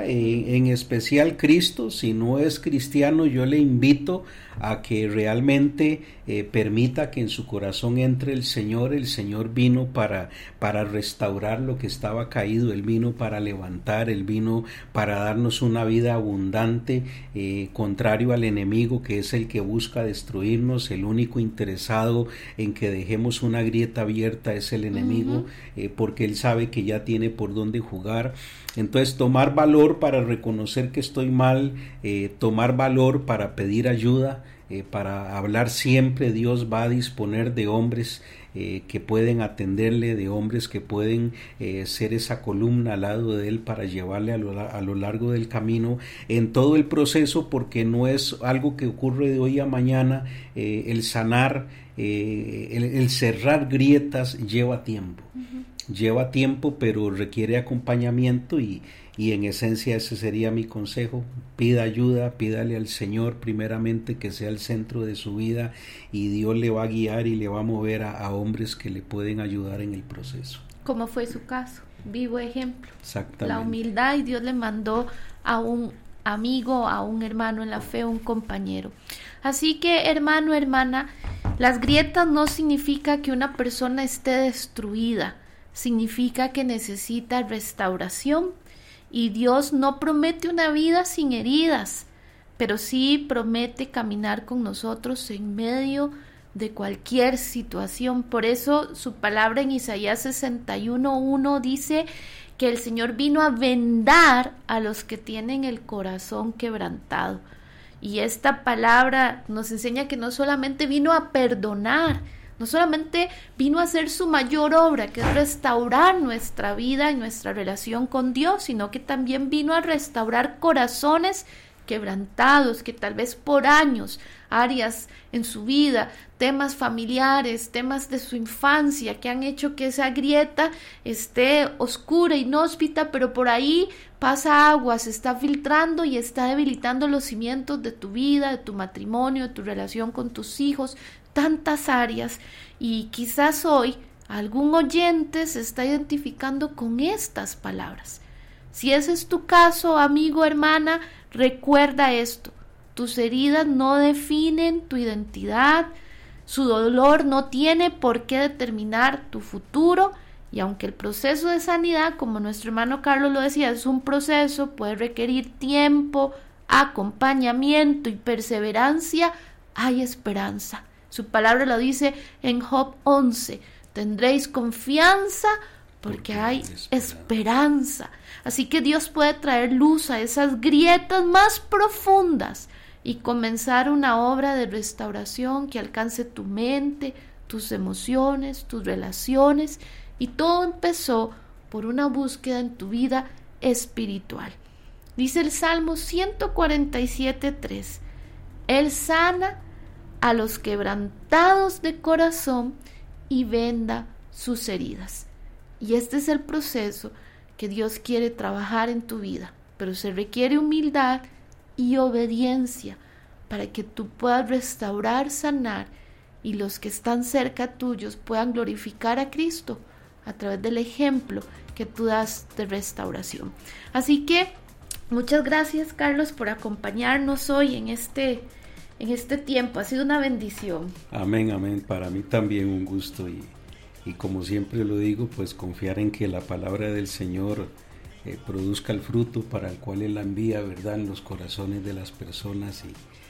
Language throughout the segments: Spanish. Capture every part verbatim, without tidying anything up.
eh, en especial Cristo. Si no es cristiano, yo le invito a que realmente eh, permita que en su corazón entre el Señor. El Señor vino para, para restaurar lo que estaba caído, Él vino para levantar, Él vino para darnos una vida abundante, eh, contrario al enemigo, que es el que busca destruirnos. El único interesado en que dejemos una grieta abierta es el enemigo, uh-huh. eh, porque él sabe que ya tiene por dónde jugar. Entonces, tomar valor para reconocer que estoy mal, eh, tomar valor para pedir ayuda, eh, para hablar siempre. Dios va a disponer de hombres eh, que pueden atenderle, de hombres que pueden eh, ser esa columna al lado de él para llevarle a lo, a lo largo del camino en todo el proceso, porque no es algo que ocurre de hoy a mañana. Eh, el sanar, eh, el, el cerrar grietas lleva tiempo. Uh-huh. Lleva tiempo, pero requiere acompañamiento y, y en esencia ese sería mi consejo. Pida ayuda, pídale al Señor primeramente que sea el centro de su vida, y Dios le va a guiar y le va a mover a, a hombres que le pueden ayudar en el proceso. Como fue su caso, vivo ejemplo. Exactamente. La humildad, y Dios le mandó a un amigo, a un hermano en la fe, un compañero. Así que, hermano, hermana, las grietas no significa que una persona esté destruida. Significa que necesita restauración, y Dios no promete una vida sin heridas, pero sí promete caminar con nosotros en medio de cualquier situación. Por eso su palabra en Isaías sesenta y uno uno dice que el Señor vino a vendar a los que tienen el corazón quebrantado. Y esta palabra nos enseña que no solamente vino a perdonar, no solamente vino a hacer su mayor obra, que es restaurar nuestra vida y nuestra relación con Dios, sino que también vino a restaurar corazones quebrantados, que tal vez por años, áreas en su vida, temas familiares, temas de su infancia, que han hecho que esa grieta esté oscura, inhóspita, pero por ahí pasa agua, se está filtrando y está debilitando los cimientos de tu vida, de tu matrimonio, de tu relación con tus hijos, tantas áreas. Y quizás hoy algún oyente se está identificando con estas palabras. Si ese es tu caso, amigo, hermana, recuerda esto: tus heridas no definen tu identidad, su dolor no tiene por qué determinar tu futuro, y aunque el proceso de sanidad, como nuestro hermano Carlos lo decía, es un proceso, puede requerir tiempo, acompañamiento y perseverancia, hay esperanza. Su palabra lo dice en Job once: tendréis confianza porque hay esperanza. Así que Dios puede traer luz a esas grietas más profundas y comenzar una obra de restauración que alcance tu mente, tus emociones, tus relaciones. Y todo empezó por una búsqueda en tu vida espiritual. Dice el Salmo ciento cuarenta y siete tres: Él sana a los quebrantados de corazón y venda sus heridas. Y este es el proceso que Dios quiere trabajar en tu vida, pero se requiere humildad y obediencia para que tú puedas restaurar, sanar, y los que están cerca tuyos puedan glorificar a Cristo a través del ejemplo que tú das de restauración. Así que muchas gracias, Carlos, por acompañarnos hoy en este en este tiempo. Ha sido una bendición. Amén, amén. Para mí también un gusto, y, y como siempre lo digo, pues confiar en que la palabra del Señor eh, produzca el fruto para el cual Él la envía, ¿verdad?, en los corazones de las personas,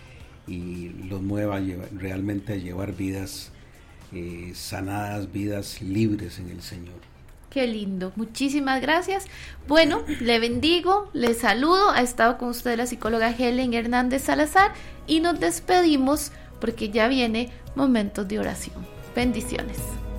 y, y los mueva a llevar, realmente a llevar vidas eh, sanadas, vidas libres en el Señor. Qué lindo, muchísimas gracias. Bueno, le bendigo, le saludo. Ha estado con usted la psicóloga Helen Hernández Salazar, y nos despedimos porque ya viene Momentos de Oración. Bendiciones.